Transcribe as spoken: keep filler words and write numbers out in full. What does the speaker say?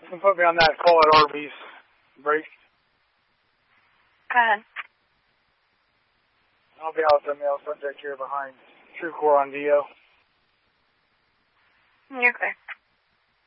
Can put me on that call at Arby's break. Go ahead. I'll be out with the mail subject here behind TrueCore on D O. You're clear.